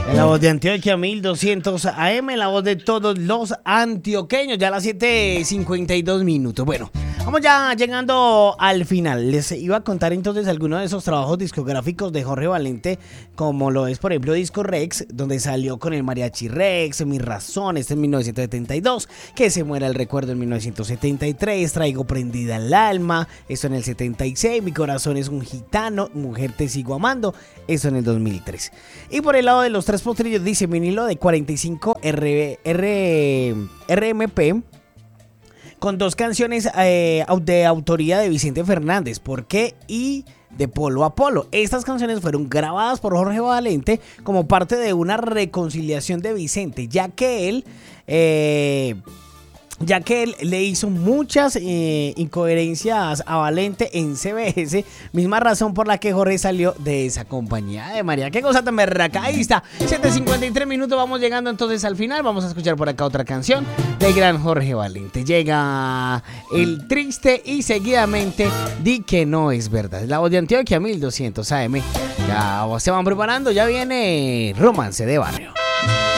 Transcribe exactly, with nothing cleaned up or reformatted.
En la voz de Antioquia mil doscientos A M, la voz de todos los antioqueños, ya a las siete cincuenta y dos minutos. Bueno, vamos ya llegando al final. Les iba a contar entonces algunos de esos trabajos discográficos de Jorge Valente, como lo es por ejemplo Disco Rex, donde salió con el Mariachi Rex, Mi Razón, este en mil novecientos setenta y dos, Que se muera el recuerdo en mil novecientos setenta y tres, Traigo prendida el alma, esto en el setenta y seis, Mi corazón es un gitano, Mujer te sigo amando, esto en el dos mil tres. Y por el lado de los tres postrillos dice vinilo de cuarenta y cinco R, R, R M P, con dos canciones eh, de autoría de Vicente Fernández, ¿Por qué? Y de Polo a Polo. Estas canciones fueron grabadas por Jorge Valente como parte de una reconciliación de Vicente, ya que él... Eh, ya que él le hizo muchas eh, incoherencias a Valente en C B S, misma razón por la que Jorge salió de esa compañía. De María, qué cosa tan berraca. Ahí está, siete cincuenta y tres minutos, vamos llegando entonces al final. Vamos a escuchar por acá otra canción del gran Jorge Valente. Llega El Triste y seguidamente Di que no es verdad. La voz de Antioquia mil doscientos A M. Ya se van preparando, ya viene Romance de Barrio.